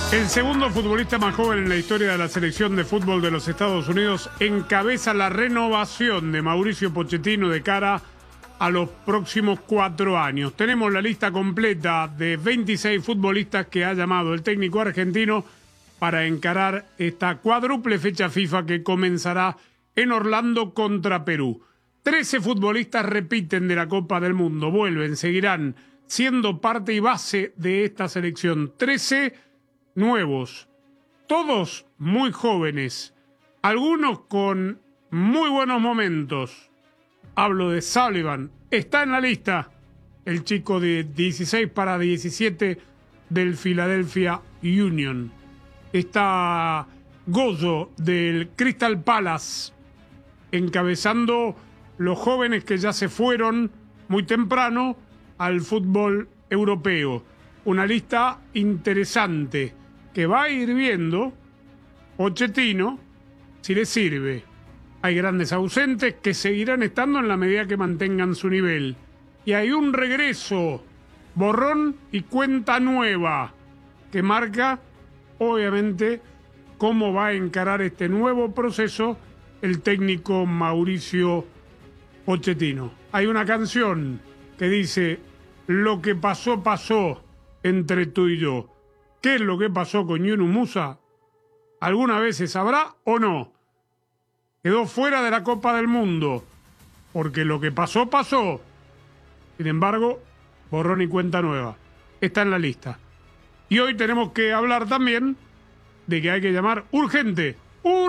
El segundo futbolista más joven en la historia de la selección de fútbol de los Estados Unidos encabeza la renovación de Mauricio Pochettino de cara a los próximos 4 años. Tenemos la lista completa de 26 futbolistas que ha llamado el técnico argentino para encarar esta cuádruple fecha FIFA que comenzará en Orlando contra Perú. 13 futbolistas repiten de la Copa del Mundo, vuelven, seguirán siendo parte y base de esta selección. 13 nuevos, todos muy jóvenes, algunos con muy buenos momentos. Hablo de Sullivan, está en la lista, el chico de 16 para 17 del Philadelphia Union. Está Gozo del Crystal Palace, encabezando los jóvenes que ya se fueron muy temprano al fútbol europeo. Una lista interesante que va a ir viendo Pochettino si le sirve. Hay grandes ausentes que seguirán estando en la medida que mantengan su nivel. Y hay un regreso, borrón y cuenta nueva, que marca, obviamente, cómo va a encarar este nuevo proceso el técnico Mauricio Pochettino. Hay una canción que dice: lo que pasó, pasó entre tú y yo. ¿Qué es lo que pasó con Yunus Musa? ¿Alguna vez se sabrá o no? Quedó fuera de la Copa del Mundo, porque lo que pasó, pasó. Sin embargo, borrón y cuenta nueva. Está en la lista. Y hoy tenemos que hablar también de que hay que llamar urgente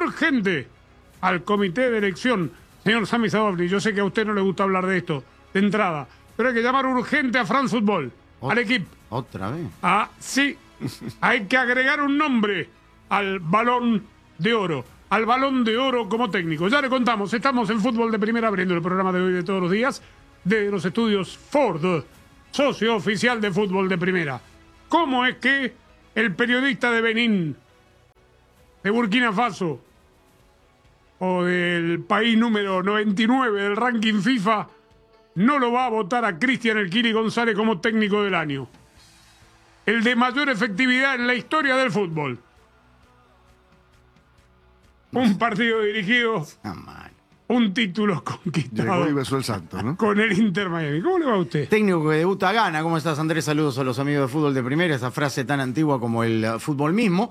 al comité de elección. Señor Sami Sadovni, yo sé que a usted no le gusta hablar de esto de entrada, pero hay que llamar urgente a France Football, al equipo. ¿Otra vez? Ah, sí. Hay que agregar un nombre al Balón de Oro. Al Balón de Oro como técnico. Ya le contamos, estamos en Fútbol de Primera, abriendo el programa de hoy de todos los días de los estudios Ford, socio oficial de Fútbol de Primera. ¿Cómo es que el periodista de Benín, de Burkina Faso, o del país número 99 del ranking FIFA, no lo va a votar a Cristian El Kili González como técnico del año? El de mayor efectividad en la historia del fútbol. Un partido dirigido, un título conquistado Llegó y besó el santo, ¿no? con el Inter Miami. ¿Cómo le va a usted? Técnico que debuta gana. ¿Cómo estás, Andrés? Saludos a los amigos de Fútbol de Primera, esa frase tan antigua como el fútbol mismo.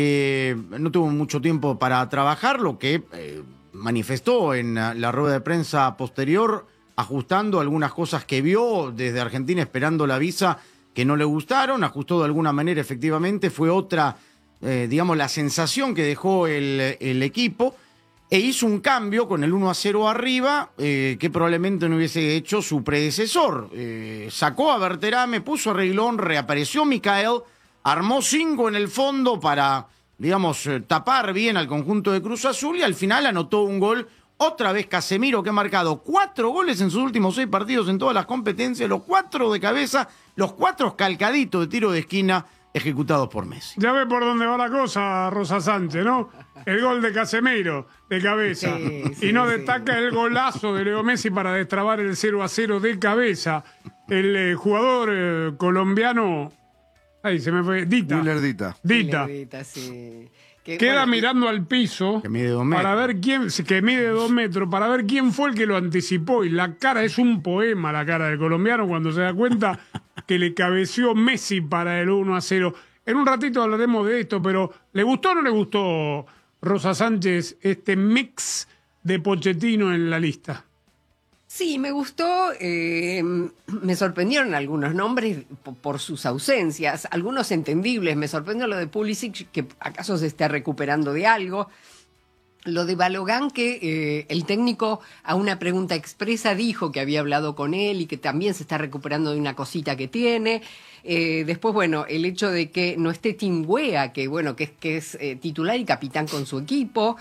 No tuvo mucho tiempo para trabajar, lo que manifestó en la rueda de prensa posterior, ajustando algunas cosas que vio desde Argentina, esperando la visa, que no le gustaron, ajustó de alguna manera, efectivamente, fue otra, digamos, la sensación que dejó el equipo, e hizo un cambio con el 1-0 arriba, que probablemente no hubiese hecho su predecesor. Sacó a Berterame, puso a Reguilón, reapareció Micael, armó 5 en el fondo para, digamos, tapar bien al conjunto de Cruz Azul, y al final anotó un gol. Otra vez Casemiro, que ha marcado 4 goles en sus últimos 6 partidos en todas las competencias, los 4 de cabeza, los 4 calcaditos de tiro de esquina ejecutados por Messi. Ya ve por dónde va la cosa, Rosa Sánchez, ¿no? El gol de Casemiro, de cabeza. Sí, y no destaca el golazo de Leo Messi para destrabar el 0-0 de cabeza. El jugador colombiano, ahí se me fue, Miller Dita. Dita, sí. Queda mirando al piso, que mide 2 metros. para ver quién, que mide 2 metros, para ver quién fue el que lo anticipó. Y la cara es un poema, la cara del colombiano, cuando se da cuenta que le cabeció Messi para el 1-0. En un ratito hablaremos de esto, pero ¿le gustó o no le gustó, Rosa Sánchez, este mix de Pochettino en la lista? Sí, me gustó. Me sorprendieron algunos nombres por sus ausencias, algunos entendibles. Me sorprendió lo de Pulisic, que acaso se está recuperando de algo. Lo de Balogan, que el técnico a una pregunta expresa dijo que había hablado con él y que también se está recuperando de una cosita que tiene. Después, bueno, el hecho de que no esté Tim Weah, que es titular y capitán con su equipo.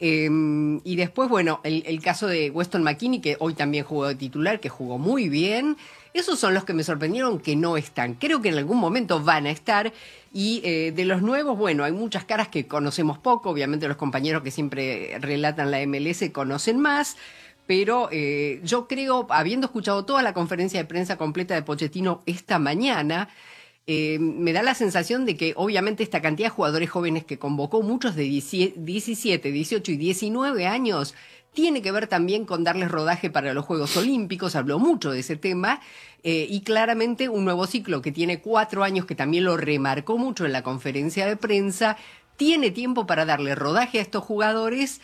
Y después, bueno, el caso de Weston McKennie, que hoy también jugó de titular, que jugó muy bien. Esos son los que me sorprendieron que no están. Creo que en algún momento van a estar. Y de los nuevos, bueno, hay muchas caras que conocemos poco. Obviamente los compañeros que siempre relatan la MLS conocen más. Pero yo creo, habiendo escuchado toda la conferencia de prensa completa de Pochettino esta mañana, me da la sensación de que obviamente esta cantidad de jugadores jóvenes que convocó, muchos de 17, 18 y 19 años, tiene que ver también con darles rodaje para los Juegos Olímpicos, habló mucho de ese tema, y claramente un nuevo ciclo que tiene 4 años, que también lo remarcó mucho en la conferencia de prensa, tiene tiempo para darle rodaje a estos jugadores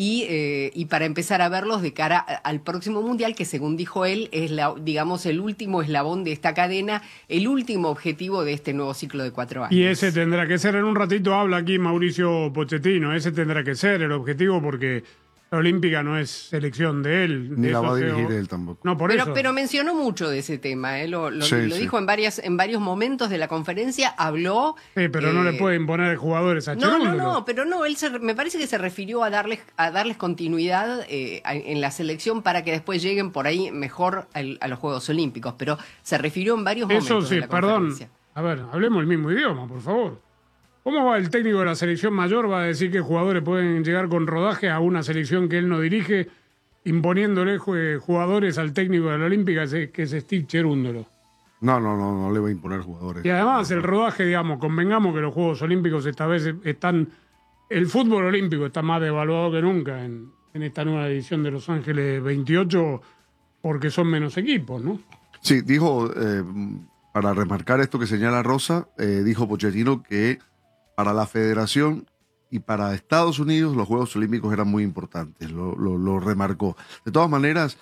y para empezar a verlos de cara al próximo Mundial, que según dijo él, es digamos el último eslabón de esta cadena, el último objetivo de este nuevo ciclo de 4 años. Y ese tendrá que ser, en un ratito habla aquí Mauricio Pochettino, ese tendrá que ser el objetivo, porque la Olímpica no es selección de él. Ni la va a dirigir él tampoco. No, pero mencionó mucho de ese tema, lo dijo en varios momentos de la conferencia, habló... Sí, pero no le puede imponer jugadores a Cherúndolo. No, pero no, él me parece que se refirió a darles continuidad en la selección para que después lleguen por ahí mejor a los Juegos Olímpicos, pero se refirió en varios momentos de la conferencia. A ver, hablemos el mismo idioma, por favor. ¿Cómo va el técnico de la selección mayor? ¿Va a decir que jugadores pueden llegar con rodaje a una selección que él no dirige, imponiéndole jugadores al técnico de la Olímpica, que es Steve Cherúndolo? No le va a imponer jugadores. Y además el rodaje, digamos, convengamos que los Juegos Olímpicos esta vez están... El fútbol olímpico está más devaluado que nunca en esta nueva edición de Los Ángeles 28, porque son menos equipos, ¿no? Sí, dijo, para remarcar esto que señala Rosa, dijo Pochettino que para la federación y para Estados Unidos los Juegos Olímpicos eran muy importantes, lo remarcó. De todas maneras,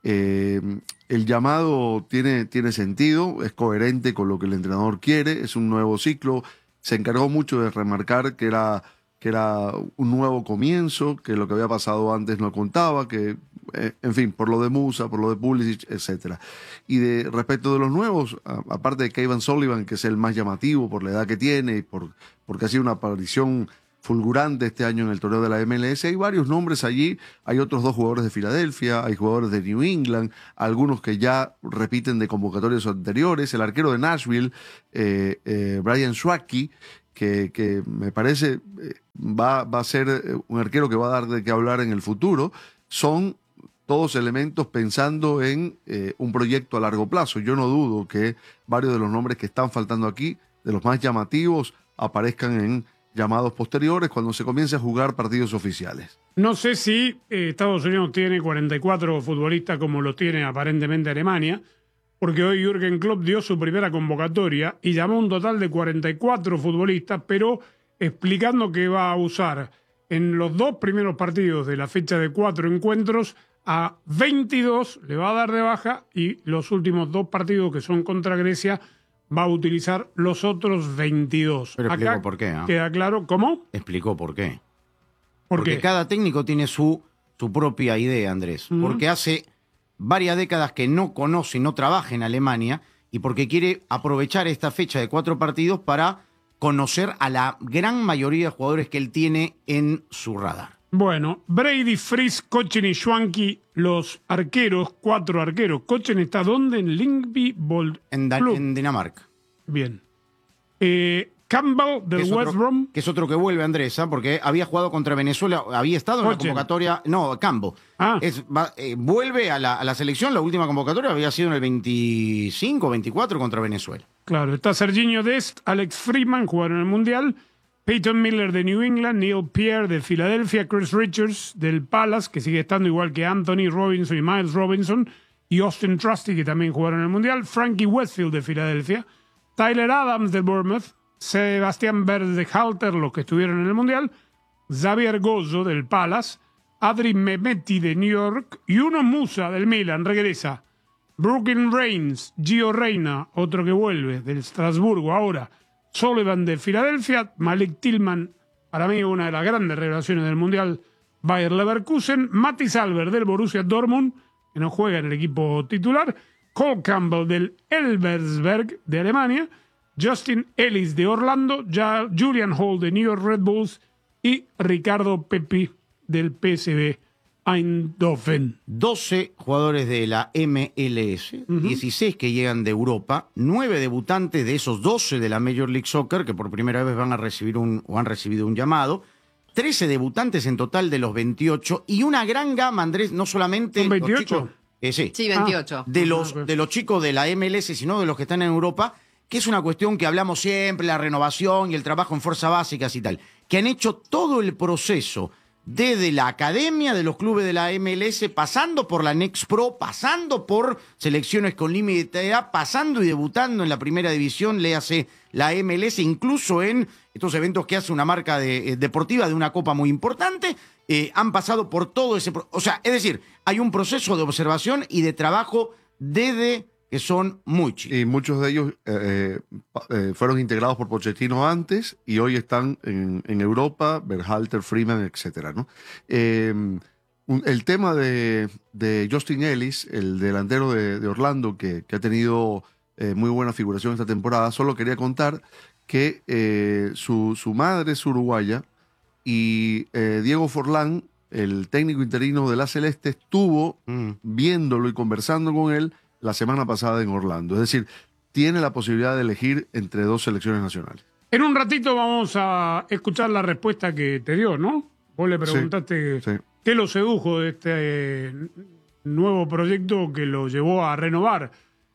el llamado tiene sentido, es coherente con lo que el entrenador quiere, es un nuevo ciclo. Se encargó mucho de remarcar que era un nuevo comienzo, que lo que había pasado antes no contaba, que, en fin, por lo de Musa, por lo de Pulisic, etcétera. Y respecto de los nuevos, aparte de Kevin Sullivan, que es el más llamativo por la edad que tiene y porque ha sido una aparición fulgurante este año en el torneo de la MLS, hay varios nombres allí. Hay otros 2 jugadores de Filadelfia, hay jugadores de New England, algunos que ya repiten de convocatorias anteriores, el arquero de Nashville, Brian Schwacke, que me parece va a ser un arquero que va a dar de qué hablar en el futuro. Son todos elementos pensando en un proyecto a largo plazo. Yo no dudo que varios de los nombres que están faltando aquí, de los más llamativos, aparezcan en llamados posteriores cuando se comience a jugar partidos oficiales. No sé si Estados Unidos tiene 44 futbolistas como lo tiene aparentemente Alemania, porque hoy Jürgen Klopp dio su primera convocatoria y llamó un total de 44 futbolistas, pero explicando que va a usar en los 2 primeros partidos de la fecha de 4 encuentros a 22, le va a dar de baja, y los últimos 2 partidos, que son contra Grecia, va a utilizar los otros 22. Pero explicó por qué, ¿eh? ¿Queda claro? ¿Cómo? Explicó por qué. Porque cada técnico tiene su propia idea, Andrés. Porque hace varias décadas que no conoce, no trabaja en Alemania, y porque quiere aprovechar esta fecha de 4 partidos para conocer a la gran mayoría de jugadores que él tiene en su radar. Bueno, Brady, Fries, Kochen y Schwanke, los arqueros, 4 arqueros. Kochen está ¿dónde? En Lyngby Bold Club. En Dinamarca. Bien. Campbell del West Brom. Que es otro que vuelve, Andrés, porque había jugado contra Venezuela, había estado en la convocatoria. No, Campbell. Vuelve a la selección, la última convocatoria había sido en el 25 24 contra Venezuela. Claro, está Serginho Dest, Alex Freeman, jugaron en el Mundial. Peyton Miller de New England, Neil Pierre de Filadelfia, Chris Richards del Palace, que sigue estando igual que Anthony Robinson y Miles Robinson, y Austin Trusty, que también jugaron en el Mundial. Frankie Westfield de Filadelfia, Tyler Adams de Bournemouth, Sebastián Berz de Halter, los que estuvieron en el Mundial, Xavier Gozzo del Palace, Adri Mehmeti de New York y uno Musa del Milan, regresa. Brooklyn Reigns, Gio Reyna, otro que vuelve del Strasburgo ahora. Sullivan de Filadelfia, Malik Tillman, para mí una de las grandes revelaciones del Mundial, Bayer Leverkusen, Mathis Albert del Borussia Dortmund, que no juega en el equipo titular, Cole Campbell del Elversberg de Alemania, Justin Ellis de Orlando, Julian Hall de New York Red Bulls y Ricardo Pepi del PSV Eindhoven. 12 jugadores de la MLS, 16 que llegan de Europa, 9 debutantes de esos 12 de la Major League Soccer, que por primera vez han recibido un llamado, 13 debutantes en total de los 28, y una gran gama, Andrés, no solamente... ¿Son 28? Los chicos, sí, 28. De los chicos de la MLS, sino de los que están en Europa, que es una cuestión que hablamos siempre, la renovación y el trabajo en fuerzas básicas y tal, que han hecho todo el proceso desde la academia de los clubes de la MLS, pasando por la Next Pro, pasando por selecciones con límite de edad, pasando y debutando en la primera división, léase la MLS, incluso en estos eventos que hace una marca deportiva de una copa muy importante, han pasado por todo ese... O sea, es decir, hay un proceso de observación y de trabajo desde que son muy chicos. Y muchos de ellos fueron integrados por Pochettino antes y hoy están en Europa, Berhalter, Freeman, etcétera, ¿no? El tema de Justin Ellis, el delantero de Orlando, que ha tenido muy buena figuración esta temporada, solo quería contar que su madre es uruguaya y Diego Forlán, el técnico interino de la Celeste, estuvo viéndolo y conversando con él la semana pasada en Orlando. Es decir, tiene la posibilidad de elegir entre dos selecciones nacionales. En un ratito vamos a escuchar la respuesta que te dio, ¿no? Vos le preguntaste sí. qué lo sedujo de este nuevo proyecto que lo llevó a renovar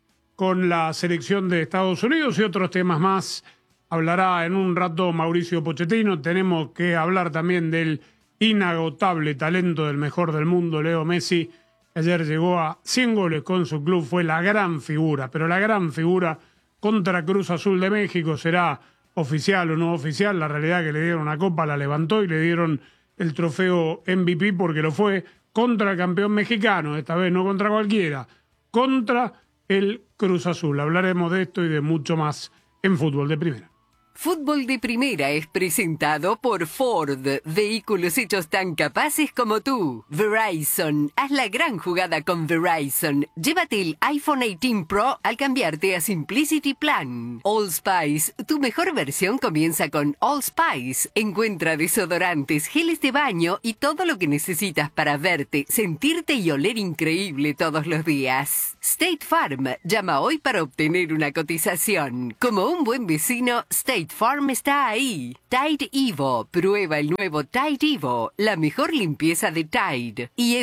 con la selección de Estados Unidos y otros temas más. Hablará en un rato Mauricio Pochettino. Tenemos que hablar también del inagotable talento del mejor del mundo, Leo Messi. Ayer llegó a 100 goles con su club, fue la gran figura, pero la gran figura contra Cruz Azul de México. Será oficial o no oficial, la realidad es que le dieron una copa, la levantó y le dieron el trofeo MVP porque lo fue contra el campeón mexicano, esta vez no contra cualquiera, contra el Cruz Azul. Hablaremos de esto y de mucho más en Fútbol de Primera. Fútbol de Primera es presentado por Ford, vehículos hechos tan capaces como tú. Verizon, haz la gran jugada con Verizon. Llévate el iPhone 18 Pro al cambiarte a Simplicity Plan. Allspice, tu mejor versión comienza con Allspice. Encuentra desodorantes, geles de baño y todo lo que necesitas para verte, sentirte y oler increíble todos los días. State Farm, llama hoy para obtener una cotización. Como un buen vecino, State Farm está ahí. Tide Evo. Prueba el nuevo Tide Evo. La mejor limpieza de Tide. Y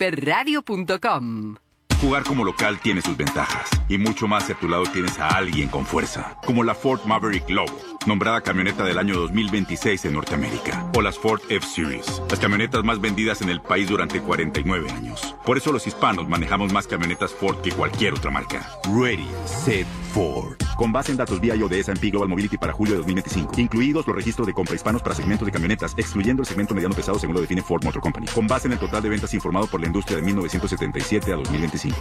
fdpradio.com. Jugar como local tiene sus ventajas. Y mucho más si a tu lado tienes a alguien con fuerza. Como la Ford Maverick Low, nombrada camioneta del año 2026 en Norteamérica. O las Ford F-Series, las camionetas más vendidas en el país durante 49 años. Por eso los hispanos manejamos más camionetas Ford que cualquier otra marca. Ready, Set, Ford. Con base en datos VIO de S&P Global Mobility para julio de 2025. Incluidos los registros de compra hispanos para segmentos de camionetas, excluyendo el segmento mediano pesado según lo define Ford Motor Company. Con base en el total de ventas informado por la industria de 1977 a 2025.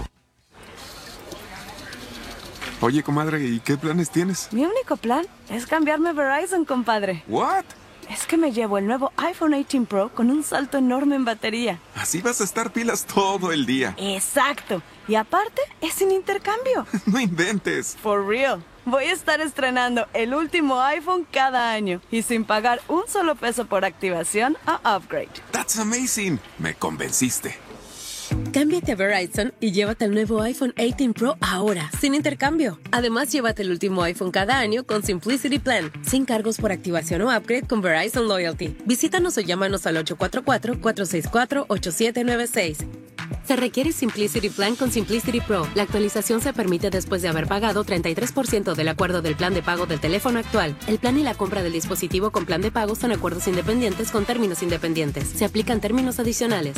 Oye, comadre, ¿y qué planes tienes? Mi único plan es cambiarme a Verizon, compadre. ¿What? Es que me llevo el nuevo iPhone 18 Pro con un salto enorme en batería. Así vas a estar pilas todo el día. Exacto. Y aparte, es sin intercambio. No inventes. For real. Voy a estar estrenando el último iPhone cada año y sin pagar un solo peso por activación o upgrade. That's amazing. Me convenciste. Cámbiate a Verizon y llévate el nuevo iPhone 18 Pro ahora, sin intercambio. Además, llévate el último iPhone cada año con Simplicity Plan, sin cargos por activación o upgrade con Verizon Loyalty. Visítanos o llámanos al 844-464-8796. Se requiere Simplicity Plan con Simplicity Pro. La actualización se permite después de haber pagado 33% del acuerdo del plan de pago del teléfono actual. El plan y la compra del dispositivo con plan de pago son acuerdos independientes con términos independientes. Se aplican términos adicionales.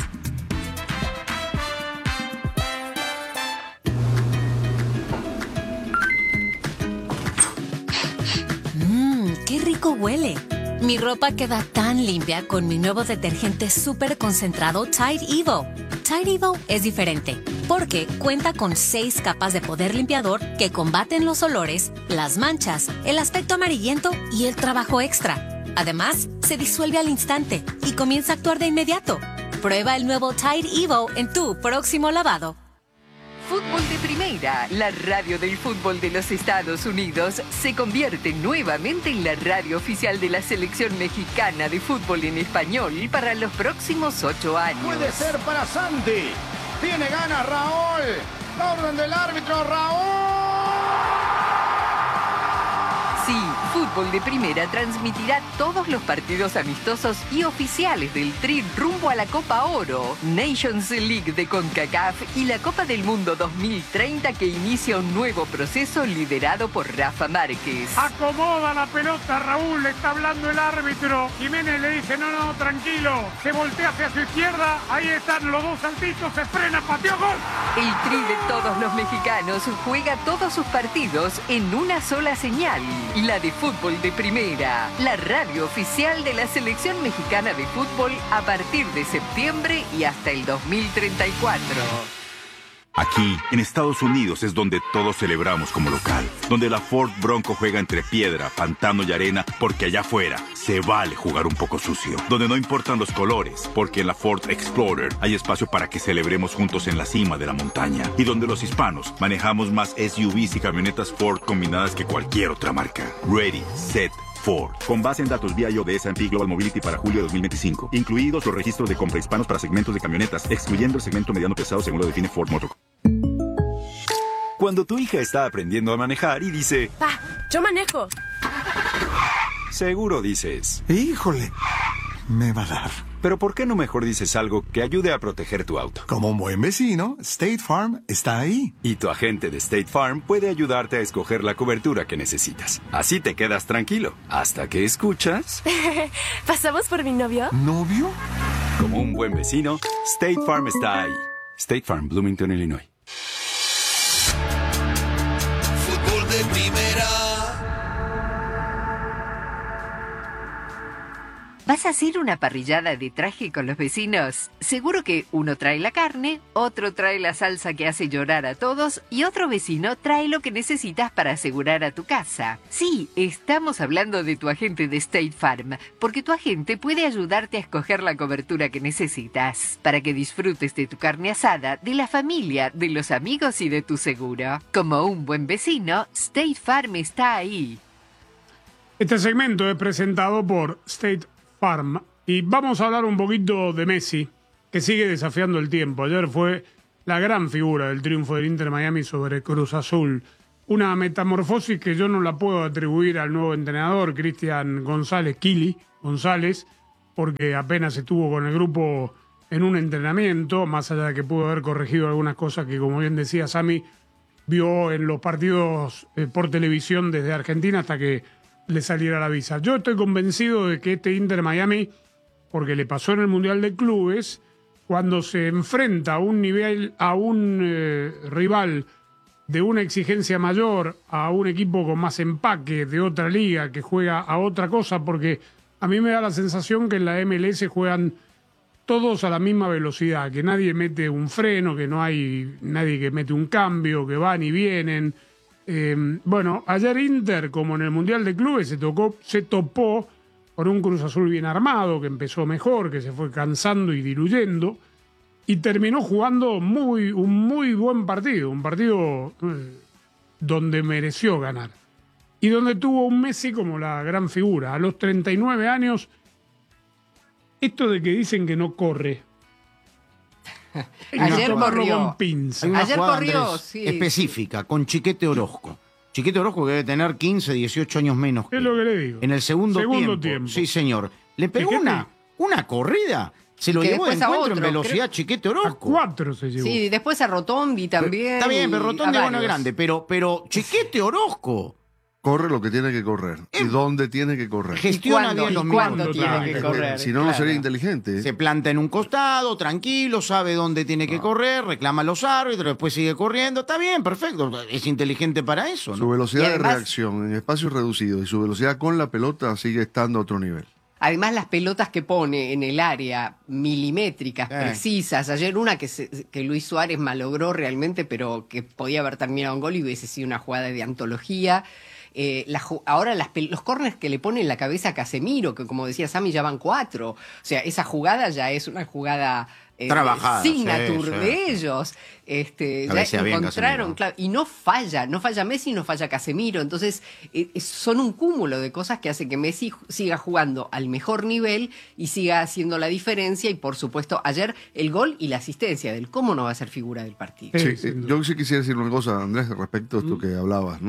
¡Qué rico huele! Mi ropa queda tan limpia con mi nuevo detergente súper concentrado Tide Evo. Tide Evo es diferente porque cuenta con 6 capas de poder limpiador que combaten los olores, las manchas, el aspecto amarillento y el trabajo extra. Además, se disuelve al instante y comienza a actuar de inmediato. Prueba el nuevo Tide Evo en tu próximo lavado. Fútbol de Primera, la radio del fútbol de los Estados Unidos, se convierte nuevamente en la radio oficial de la selección mexicana de fútbol en español para los próximos 8 años. Puede ser para Santi. Tiene ganas Raúl. La orden del árbitro, Raúl. Sí, fútbol Fútbol de Primera transmitirá todos los partidos amistosos y oficiales del Tri rumbo a la Copa Oro, Nations League de CONCACAF y la Copa del Mundo 2030 que inicia un nuevo proceso liderado por Rafa Márquez. Acomoda la pelota, Raúl, le está hablando el árbitro. Jiménez le dice, no, tranquilo. Se voltea hacia su izquierda, ahí están los dos saltitos, se frena, pateó, gol. El Tri de todos los mexicanos juega todos sus partidos en una sola señal, la de Fútbol de Primera, la radio oficial de la selección mexicana de fútbol a partir de septiembre y hasta el 2034. Aquí, en Estados Unidos, es donde todos celebramos como local. Donde la Ford Bronco juega entre piedra, pantano y arena, porque allá afuera se vale jugar un poco sucio. Donde no importan los colores, porque en la Ford Explorer hay espacio para que celebremos juntos en la cima de la montaña. Y donde los hispanos manejamos más SUVs y camionetas Ford combinadas que cualquier otra marca. Ready, set, Ford. Con base en datos BIO de S&P Global Mobility para julio de 2025. Incluidos los registros de compra hispanos para segmentos de camionetas, excluyendo el segmento mediano pesado según lo define Ford Motor. Cuando tu hija está aprendiendo a manejar y dice... ¡Pa! ¡Yo manejo! Seguro dices... ¡Híjole! Me va a dar. Pero ¿por qué no mejor dices algo que ayude a proteger tu auto? Como un buen vecino, State Farm está ahí. Y tu agente de State Farm puede ayudarte a escoger la cobertura que necesitas. Así te quedas tranquilo, hasta que escuchas... ¿Pasamos por mi novio? ¿Novio? Como un buen vecino, State Farm está ahí. State Farm, Bloomington, Illinois. Fútbol de Primera. ¿Vas a hacer una parrillada de traje con los vecinos? Seguro que uno trae la carne, otro trae la salsa que hace llorar a todos y otro vecino trae lo que necesitas para asegurar a tu casa. Sí, estamos hablando de tu agente de State Farm, porque tu agente puede ayudarte a escoger la cobertura que necesitas para que disfrutes de tu carne asada, de la familia, de los amigos y de tu seguro. Como un buen vecino, State Farm está ahí. Este segmento es presentado por State Farm y vamos a hablar un poquito de Messi, que sigue desafiando el tiempo. Ayer fue la gran figura del triunfo del Inter Miami sobre Cruz Azul. Una metamorfosis que yo no la puedo atribuir al nuevo entrenador, Cristian Kili González, porque apenas estuvo con el grupo en un entrenamiento, más allá de que pudo haber corregido algunas cosas que, como bien decía Sami, vio en los partidos por televisión desde Argentina hasta que le saliera la visa. Yo estoy convencido de que este Inter Miami, porque le pasó en el Mundial de Clubes, cuando se enfrenta a un rival de una exigencia mayor, a un equipo con más empaque de otra liga que juega a otra cosa, porque a mí me da la sensación que en la MLS juegan todos a la misma velocidad, que nadie mete un freno, que no hay nadie que mete un cambio, que van y vienen. Bueno, ayer Inter, como en el Mundial de Clubes, se topó con un Cruz Azul bien armado, que empezó mejor, que se fue cansando y diluyendo, y terminó jugando un muy buen partido, un partido donde mereció ganar, y donde tuvo un Messi como la gran figura. A los 39 años, esto de que dicen que no corre... Ayer corrió. Con pinza. Hay una Ayer jugada, corrió, Andrés, sí. específica, con Chiquete Orozco. Chiquete Orozco que debe tener 15, 18 años menos. Es lo que le digo. En el segundo tiempo. Sí, señor. Le pegó una corrida. Se lo llevó de encuentro en velocidad Chiquete Orozco. A 4 se llevó. Sí, después a Rotondi también. Está bien, pero Rotondi bueno es grande. Pero Chiquete Orozco. Corre lo que tiene que correr. ¿Y dónde tiene que correr? Gestiona bien los minutos. Tiene que correr. Si no, no sería inteligente. Se planta en un costado, tranquilo, sabe dónde tiene que correr, reclama a los árbitros, después sigue corriendo. Está bien, perfecto. Es inteligente para eso, ¿no? Su velocidad de reacción en espacios reducidos y su velocidad con la pelota sigue estando a otro nivel. Además, las pelotas que pone en el área, milimétricas, precisas. Ayer una que Luis Suárez malogró realmente, pero que podía haber terminado en gol y hubiese sido una jugada de antología. Ahora los córners que le pone en la cabeza a Casemiro, que como decía Sami, ya van 4. O sea, esa jugada ya es una jugada trabajada, signature de ellos. Ya encontraron, claro, y no falla Messi, no falla Casemiro. Entonces, son un cúmulo de cosas que hace que Messi siga jugando al mejor nivel y siga haciendo la diferencia. Y por supuesto, ayer el gol y la asistencia del cómo no va a ser figura del partido. Sí, yo sí quisiera decir una cosa, Andrés, respecto a esto que hablabas, ¿no?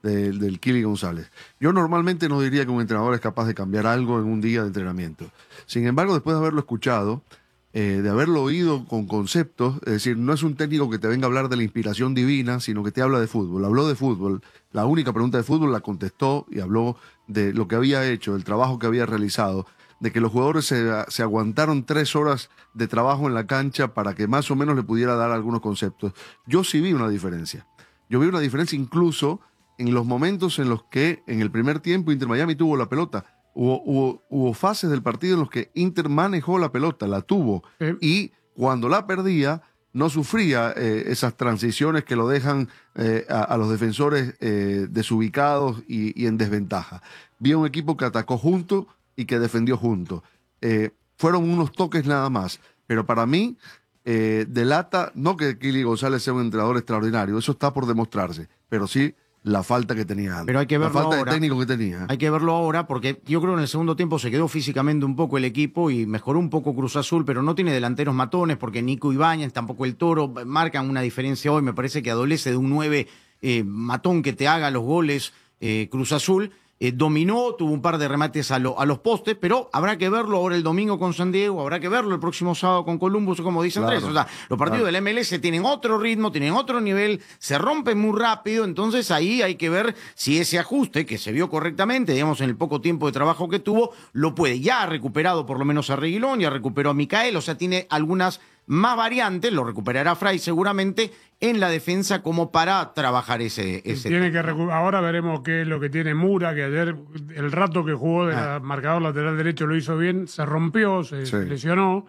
del Kili González. Yo normalmente no diría que un entrenador es capaz de cambiar algo en un día de entrenamiento. Sin embargo, después de haberlo escuchado, de haberlo oído con conceptos, es decir, no es un técnico que te venga a hablar de la inspiración divina, sino que te habla de fútbol. Habló de fútbol, la única pregunta de fútbol la contestó y habló de lo que había hecho, del trabajo que había realizado, de que los jugadores se aguantaron 3 horas de trabajo en la cancha para que más o menos le pudiera dar algunos conceptos. Yo sí vi una diferencia. Yo vi una diferencia incluso en los momentos en los que en el primer tiempo Inter Miami tuvo la pelota. Hubo fases del partido en los que Inter manejó la pelota, la tuvo, y cuando la perdía no sufría esas transiciones que lo dejan a los defensores desubicados y en desventaja. Vi un equipo que atacó junto y que defendió junto. Fueron unos toques nada más, pero para mí delata, no que Kili González sea un entrenador extraordinario, eso está por demostrarse, pero sí la falta que tenía antes. Pero hay que verlo la falta ahora. de técnico que tenía. Hay que verlo ahora porque yo creo que en el segundo tiempo se quedó físicamente un poco el equipo y mejoró un poco Cruz Azul, pero no tiene delanteros matones porque Nico Ibáñez, tampoco el Toro, marcan una diferencia hoy. Me parece que adolece de un 9 matón que te haga los goles Cruz Azul. Dominó, tuvo un par de remates a los postes, pero habrá que verlo ahora el domingo con San Diego, habrá que verlo el próximo sábado con Columbus, como dice Andrés. O sea, los partidos del MLS tienen otro ritmo, tienen otro nivel, se rompen muy rápido, entonces ahí hay que ver si ese ajuste, que se vio correctamente, digamos, en el poco tiempo de trabajo que tuvo, lo puede. Ya ha recuperado por lo menos a Reguilón, ya recuperó a Micael, o sea, tiene algunas más variantes, lo recuperará Fray seguramente en la defensa como para trabajar ese tiene que ahora veremos qué es lo que tiene Mura, que ayer el rato que jugó de marcador lateral derecho lo hizo bien, se rompió, se lesionó,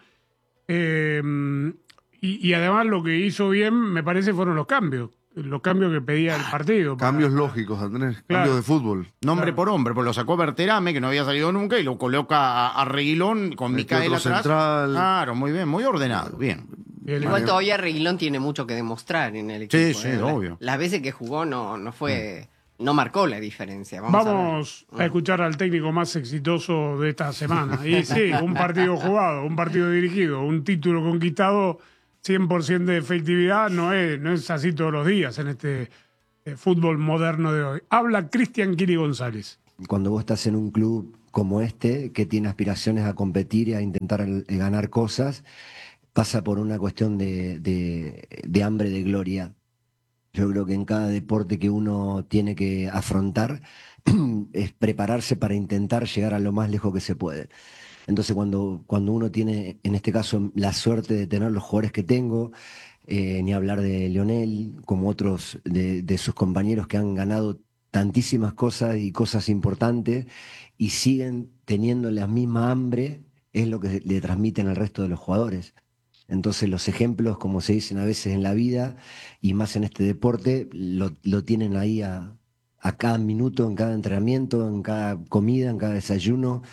y además lo que hizo bien me parece fueron los cambios que pedía el partido. Cambios lógicos, Andrés, cambios de fútbol. Nombre por hombre, pues lo sacó Berterame, que no había salido nunca, y lo coloca a Reguilón con Micael atrás. Central. Claro, muy bien, muy ordenado, bien. Igual todavía Reguilón tiene mucho que demostrar en el equipo. Sí, obvio. Las veces que jugó no fue, no marcó la diferencia. Vamos a escuchar al técnico más exitoso de esta semana. Y sí, un partido jugado, un partido dirigido, un título conquistado, 100% de efectividad, no es así todos los días en este fútbol moderno de hoy. Habla Cristian Kili González. Cuando vos estás en un club como este, que tiene aspiraciones a competir y a intentar ganar cosas, pasa por una cuestión de hambre de gloria. Yo creo que en cada deporte que uno tiene que afrontar es prepararse para intentar llegar a lo más lejos que se puede. Entonces cuando uno tiene, en este caso, la suerte de tener los jugadores que tengo, ni hablar de Lionel, como otros de sus compañeros que han ganado tantísimas cosas y cosas importantes y siguen teniendo la misma hambre, es lo que le transmiten al resto de los jugadores. Entonces los ejemplos, como se dicen a veces en la vida, y más en este deporte, lo tienen ahí a cada minuto, en cada entrenamiento, en cada comida, en cada desayuno,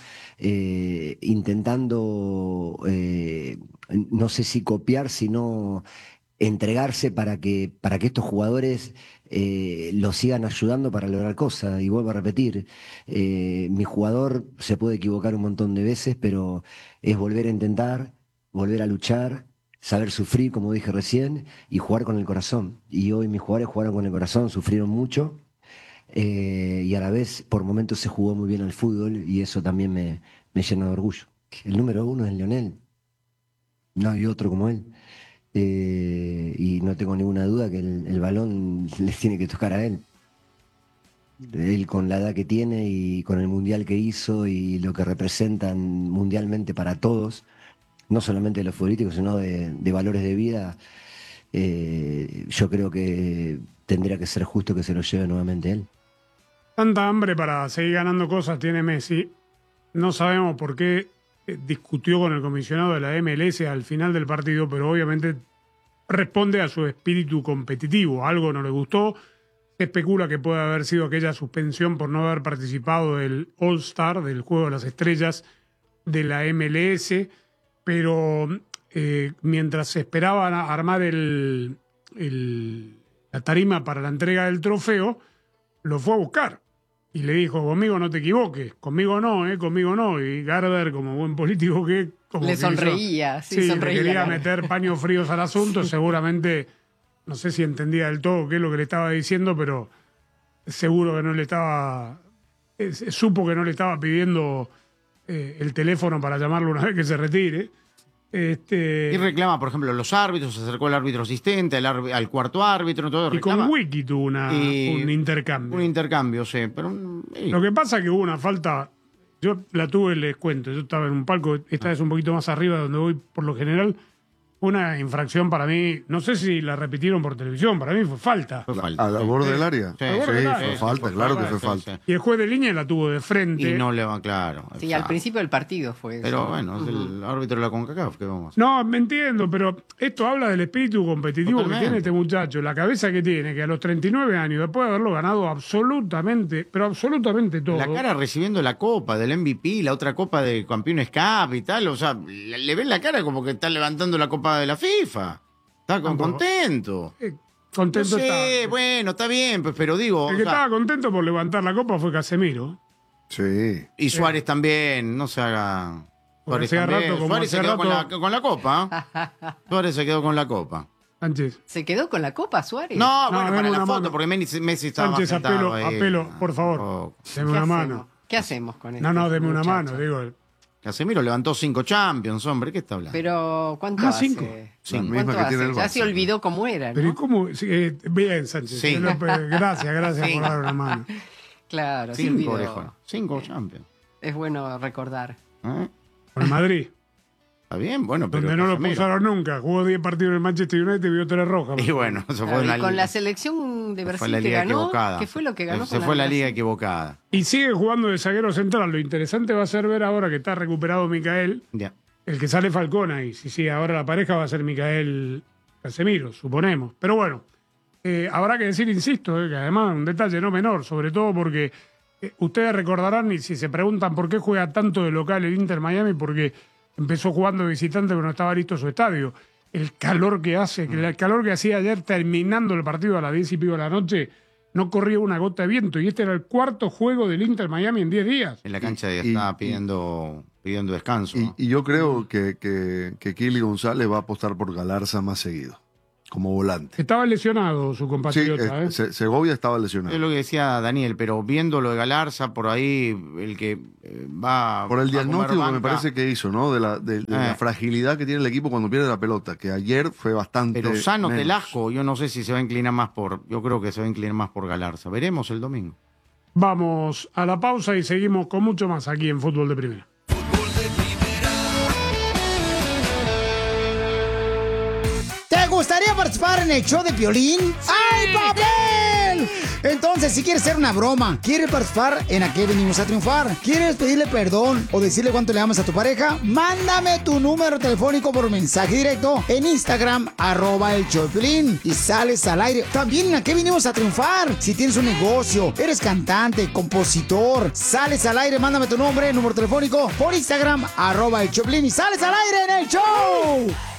intentando, no sé si copiar, sino entregarse para que estos jugadores los sigan ayudando para lograr cosas. Y vuelvo a repetir, mi jugador se puede equivocar un montón de veces, pero es volver a intentar, volver a luchar, saber sufrir, como dije recién, y jugar con el corazón. Y hoy mis jugadores jugaron con el corazón, sufrieron mucho, y a la vez por momentos se jugó muy bien al fútbol, y eso también me llena de orgullo. El número 1 es Lionel, no hay otro como él, y no tengo ninguna duda que el balón les tiene que tocar a él. Él con la edad que tiene y con el mundial que hizo y lo que representan mundialmente para todos, no solamente de los futbolísticos, sino de valores de vida, yo creo que tendría que ser justo que se lo lleve nuevamente él. Tanta hambre para seguir ganando cosas tiene Messi. No sabemos por qué discutió con el comisionado de la MLS al final del partido, pero obviamente responde a su espíritu competitivo. Algo no le gustó. Se especula que puede haber sido aquella suspensión por no haber participado del All-Star, del Juego de las Estrellas de la MLS, pero mientras se esperaba armar la tarima para la entrega del trofeo, lo fue a buscar y le dijo: conmigo no te equivoques, conmigo no, conmigo no. Y Garber, como buen político que como le que sonreía, sí, sonreía. quería meter paños fríos al asunto. Seguramente, no sé si entendía del todo qué es lo que le estaba diciendo, pero seguro que no le estaba... supo que no le estaba pidiendo el teléfono para llamarlo una vez que se retire. Y reclama, por ejemplo, los árbitros, se acercó el árbitro asistente, al cuarto árbitro, todo reclama. Y con Wiki tuvo un intercambio. Un intercambio, sí. Pero, Lo que pasa es que hubo una falta, yo la tuve, les cuento, yo estaba en un palco, esta vez un poquito más arriba de donde voy por lo general, una infracción para mí, no sé si la repitieron por televisión, para mí fue falta. ¿A la borde del área? Sí, fue falta, claro que fue falta. Y el juez de línea la tuvo de frente. Y no le va, claro. Sí, exacto. al principio del partido fue eso. Pero bueno, es el árbitro de la CONCACAF, ¿qué vamos a hacer? No, me entiendo, pero esto habla del espíritu competitivo Totalmente. que tiene este muchacho, la cabeza que tiene, que a los 39 años, después de haberlo ganado absolutamente, pero absolutamente todo. La cara recibiendo la copa del MVP, la otra copa de Campeones Cup y tal, o sea, le ven la cara como que está levantando la copa de la FIFA. Está contento. Contento no sé, bueno, está bien, pues, pero digo... El que estaba contento por levantar la copa fue Casemiro. Sí. Y Suárez también, no se haga... Suárez, hacía también. rato, como Suárez se hace quedó rato- con la copa. Suárez se quedó con la copa. Sánchez. ¿Se quedó con la copa Suárez? No, No, bueno, deme para la una foto, mano. porque Messi estaba Sánchez, sentado ahí. apelo, por favor. Deme una mano. ¿Qué hacemos con esto? No, deme una mano, digo. Casemiro levantó 5 Champions, hombre, ¿qué está hablando? Pero, ¿cuánto Ah, hace? 5. Cinco. La misma ¿Cuánto que tiene hace? el Ya Barça. se olvidó cómo era, ¿no? Pero ¿y cómo? Sí, bien, Sánchez. Sí. Gracias Sí. por dar una mano. Claro, se 5, olvidó. orejo. 5 Champions. Es bueno recordar. ¿Eh? Con Madrid, Está bien, bueno, pero... donde no lo Casemiro. expulsaron nunca. Jugó 10 partidos en el Manchester United y vio 3 rojas. Y bueno, se fue Claro, en la y con liga. la selección de Se fue Brasil la que liga ganó, equivocada. ¿qué fue lo que ganó? Se con fue la liga Brasil? equivocada. Y sigue jugando de zaguero central. Lo interesante va a ser ver ahora que está recuperado Micael, Ya. el que sale Falcón ahí. Sí, ahora la pareja va a ser Micael Casemiro, suponemos. Pero bueno, habrá que decir, insisto, que además un detalle no menor, sobre todo porque ustedes recordarán, y si se preguntan por qué juega tanto de local el Inter Miami, porque empezó jugando de visitante cuando no estaba listo su estadio. El calor que hace, el calor que hacía ayer terminando el partido a las 10 y pico de la noche, no corría una gota de viento. Y este era el 4º juego del Inter Miami en 10 días. En la cancha estaba pidiendo descanso. ¿no? Y yo creo que Kili González va a apostar por Galarza más seguido, como volante. Estaba lesionado su Sí, compatriota. Segovia estaba lesionado. Es lo que decía Daniel, pero viendo lo de Galarza, por ahí el que va Por el a comer diagnóstico que me banca, parece que hizo, ¿no? De la fragilidad que tiene el equipo cuando pierde la pelota, que ayer fue bastante. Pero sano menos. Telasco, yo no sé si se va a inclinar más yo creo que se va a inclinar más por Galarza. Veremos el domingo. Vamos a la pausa y seguimos con mucho más aquí en Fútbol de Primera. ¿Te gustaría participar en el show de Piolín? ¡Ay, papel! Entonces, si quieres hacer una broma, quieres participar en ¿A qué venimos a triunfar? ¿Quieres pedirle perdón o decirle cuánto le amas a tu pareja? Mándame tu número telefónico por mensaje directo en Instagram, @el show de Piolín, y sales al aire. También en ¿A qué venimos a triunfar? Si tienes un negocio, eres cantante, compositor, sales al aire, mándame tu nombre, número telefónico por Instagram, @el show de Piolín, y sales al aire en el show.